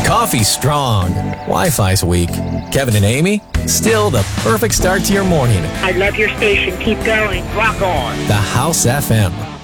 Coffee's strong. Wi-Fi's weak. Kevin and Amy, still the perfect start to your morning. I love your station. Keep going. Rock on. The House FM.